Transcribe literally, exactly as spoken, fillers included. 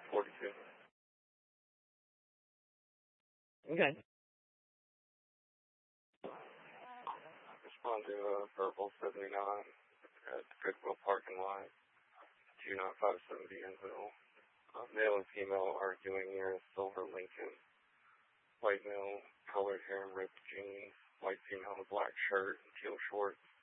forty-two. Okay. Respond to uh, Purple seventy-nine at Goodwill parking lot, two nine five seven Enville. Uh, male and female arguing near a silver Lincoln. White male, colored hair and ripped jeans. White female in a black shirt and teal shorts.